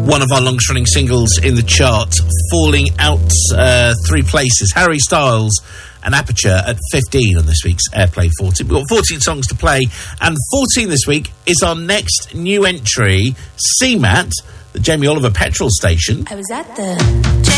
one of our longest-running singles in the chart, falling out 3 places. Harry Styles and Aperture at 15 on this week's Airplay 40. We've got 14 songs to play, and 14 this week is our next new entry, CMAT, the Jamie Oliver petrol station. I was at the